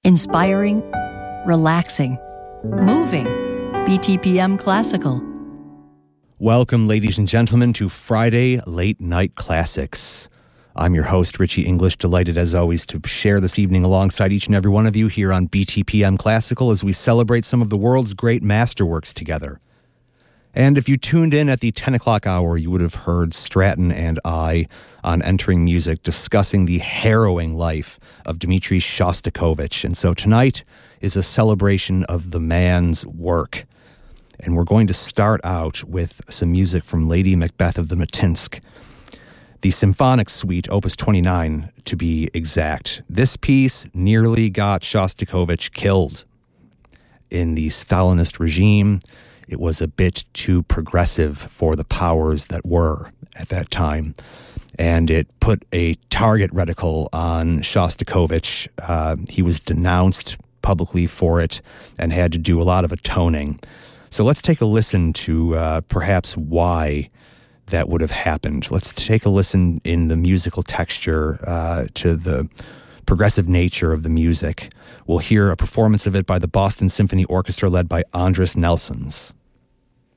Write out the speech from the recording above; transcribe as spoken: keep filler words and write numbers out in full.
Inspiring, relaxing, moving. B T P M Classical. Welcome, ladies and gentlemen, to Friday Late Night Classics. I'm your host, Richie English, delighted as always to share this evening alongside each and every one of you here on B T P M Classical as we celebrate some of the world's great masterworks together. And if you tuned in at the ten o'clock hour, you would have heard Stratton and I on Entering Music discussing the harrowing life of Dmitri Shostakovich. And so tonight is a celebration of the man's work. And we're going to start out with some music from Lady Macbeth of the Mtsensk, the Symphonic Suite, Opus twenty-nine, to be exact. This piece nearly got Shostakovich killed. In the Stalinist regime, it was a bit too progressive for the powers that were at that time. And it put a target reticle on Shostakovich. Uh, he was denounced publicly for it and had to do a lot of atoning. So let's take a listen to uh, perhaps why that would have happened. Let's take a listen in the musical texture uh, to the progressive nature of the music. We'll hear a performance of it by the Boston Symphony Orchestra led by Andris Nelsons.